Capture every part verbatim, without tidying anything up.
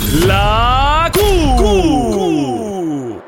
La Q. Q.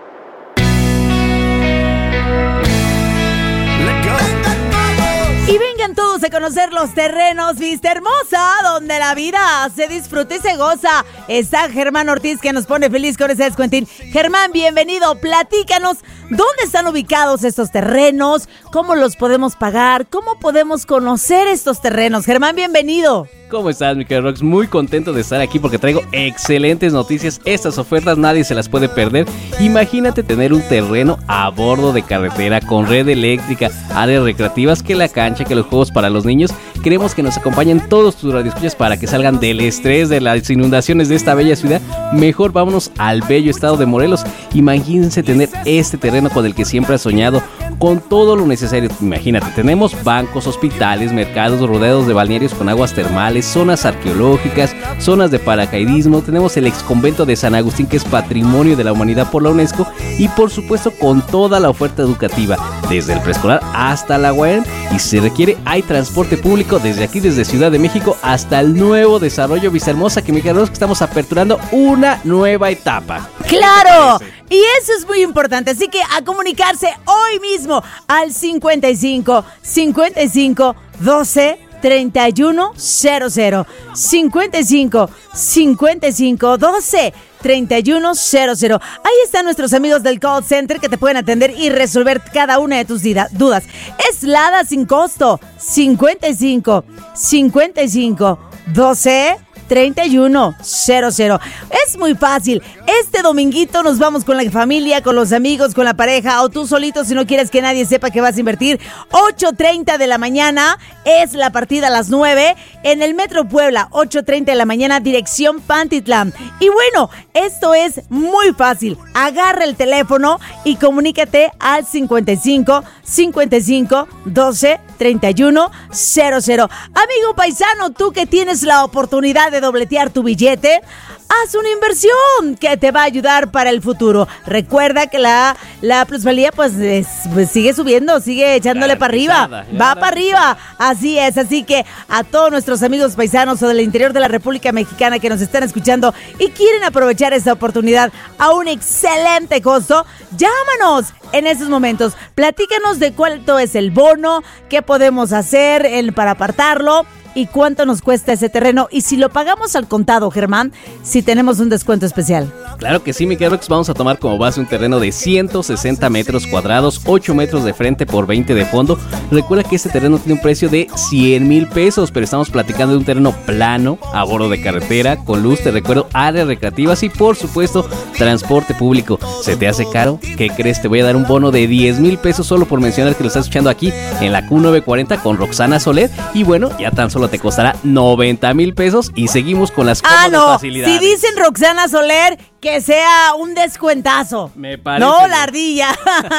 Y vengan todos a conocer los terrenos Vista Hermosa, donde la vida se disfruta y se goza. Está Germán Ortiz, que nos pone feliz con ese descuentín. Germán, bienvenido. Platícanos, ¿dónde están ubicados estos terrenos? ¿Cómo los podemos pagar? ¿Cómo podemos conocer estos terrenos? Germán, bienvenido. ¿Cómo estás, mi querido Rox? Muy contento de estar aquí porque traigo excelentes noticias. Estas ofertas nadie se las puede perder. Imagínate tener un terreno a bordo de carretera con red eléctrica, áreas recreativas, que la cancha, que los juegos para los niños. Queremos que nos acompañen todos tus radioescuchas para que salgan del estrés de las inundaciones de esta bella ciudad. Mejor vámonos al bello estado de Morelos. Imagínense tener este terreno con el que siempre has soñado, con todo lo necesario. Imagínate, tenemos bancos, hospitales, mercados, rodeados de balnearios con aguas termales, zonas arqueológicas, zonas de paracaidismo. Tenemos el ex convento de San Agustín, que es Patrimonio de la Humanidad por la UNESCO, y por supuesto con toda la oferta educativa, desde el preescolar hasta la U A M. Y si se requiere, hay transporte público desde aquí, desde Ciudad de México, hasta el nuevo desarrollo Vista Hermosa, que me quedaron que estamos aperturando una nueva etapa. ¡Claro! Y eso es muy importante, así que a comunicarse hoy mismo al cincuenta y cinco, cincuenta y cinco, doce, treinta y uno, cero cero. cincuenta y cinco, cincuenta y cinco, doce, treinta y uno, cero cero. Ahí están nuestros amigos del call center que te pueden atender y resolver cada una de tus dudas. Es Lada sin costo. cincuenta y cinco, cincuenta y cinco, doce, treinta y uno, cero cero. Es muy fácil. Este dominguito nos vamos con la familia, con los amigos, con la pareja, o tú solito si no quieres que nadie sepa que vas a invertir. ocho treinta de la mañana es la partida a las nueve en el Metro Puebla. ocho treinta de la mañana, dirección Pantitlán. Y bueno, esto es muy fácil. Agarra el teléfono y comunícate al cincuenta y cinco, cincuenta y cinco, doce, treinta y uno, cero cero. Amigo paisano, tú que tienes la oportunidad de dobletear tu billete, haz una inversión que te va a ayudar para el futuro. Recuerda que la, la plusvalía pues, es, pues sigue subiendo, sigue echándole para arriba, va para arriba, así es. Así que a todos nuestros amigos paisanos o del interior de la República Mexicana que nos están escuchando y quieren aprovechar esta oportunidad a un excelente costo, llámanos en estos momentos. Platícanos de cuánto es el bono, qué podemos hacer el, para apartarlo, y cuánto nos cuesta ese terreno, y si lo pagamos al contado, Germán, si tenemos un descuento especial. Claro que sí, mi querido Rox. Vamos a tomar como base un terreno de ciento sesenta metros cuadrados, ocho metros de frente por veinte de fondo. Recuerda que este terreno tiene un precio de cien mil pesos, pero estamos platicando de un terreno plano, a bordo de carretera, con luz, te recuerdo, áreas recreativas y por supuesto transporte público. ¿Se te hace caro? ¿Qué crees? Te voy a dar un bono de diez mil pesos solo por mencionar que lo estás escuchando aquí en la Q novecientos cuarenta con Roxana Soler. Y bueno, ya tan solo te costará noventa mil pesos y seguimos con las cómodas ah, no. facilidades. Si dicen Roxana Soler, que sea un descuentazo. Me parece. No, la ardilla.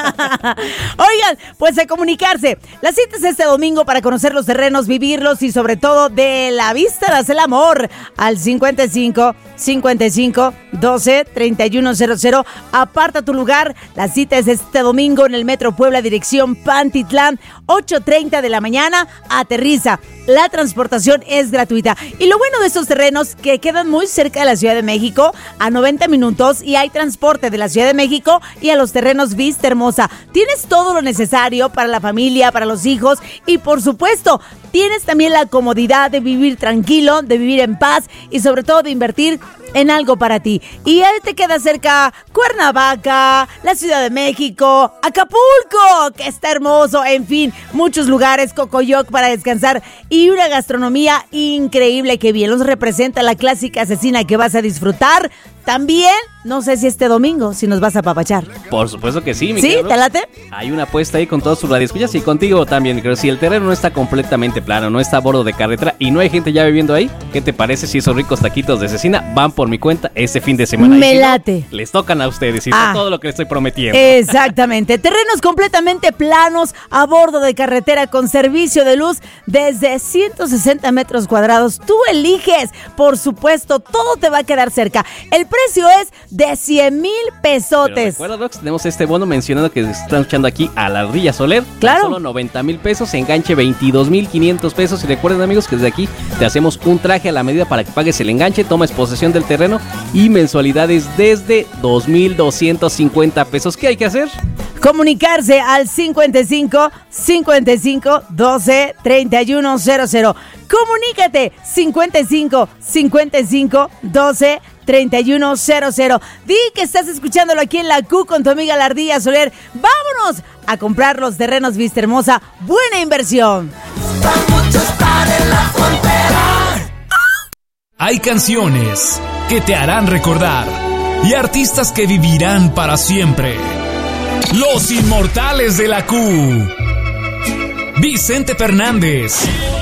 Oigan, pues a comunicarse. La cita es este domingo para conocer los terrenos, vivirlos y sobre todo de la vista das el amor. Al cincuenta y cinco, cincuenta y cinco, doce, treinta y uno, cero cero. Aparta tu lugar. La cita es este domingo en el Metro Puebla, dirección Pantitlán. ocho treinta de la mañana. Aterriza. La transportación es gratuita. Y lo bueno de estos terrenos que quedan muy cerca de la Ciudad de México, a noventa minutos, y hay transporte de la Ciudad de México y a los terrenos Vista Hermosa. Tienes todo lo necesario para la familia, para los hijos, y por supuesto tienes también la comodidad de vivir tranquilo, de vivir en paz y sobre todo de invertir en algo para ti. Y ahí te queda cerca Cuernavaca, la Ciudad de México, Acapulco, que está hermoso, en fin, muchos lugares, Cocoyoc para descansar y una gastronomía increíble que bien los representa la clásica asesina que vas a disfrutar. También, no sé si este domingo, si nos vas a apapachar. Por supuesto que sí, mi ¿Sí? ¿Te late? Hay una apuesta ahí con todos sus radioescuchas y contigo también. Creo si el terreno no está completamente plano, no está a bordo de carretera y no hay gente ya viviendo ahí, ¿qué te parece si esos ricos taquitos de cecina van por mi cuenta este fin de semana? Me y si late. No, les tocan a ustedes y ah, todo lo que les estoy prometiendo. Exactamente. Terrenos completamente planos, a bordo de carretera, con servicio de luz desde ciento sesenta metros cuadrados. Tú eliges, por supuesto, todo te va a quedar cerca. El precio es de cien mil pesotes. Pero recuerda, Rox, tenemos este bono mencionando que están escuchando aquí a la Ardilla Soler. Claro. Solo noventa mil pesos, enganche veintidós mil quinientos pesos. Y recuerden, amigos, que desde aquí te hacemos un traje a la medida para que pagues el enganche, tomes posesión del terreno y mensualidades desde dos mil doscientos cincuenta pesos. ¿Qué hay que hacer? Comunicarse al cincuenta y cinco, cincuenta y cinco, doce, treinta y uno cero cero. Comunícate cincuenta y cinco, cincuenta y cinco, doce, treinta y uno cero cero. Di que estás escuchándolo aquí en la Q con tu amiga la Ardilla Soler. Vámonos a comprar los terrenos Vista Hermosa. Buena inversión. Hay canciones que te harán recordar y artistas que vivirán para siempre. Los inmortales de la Q. Vicente Fernández.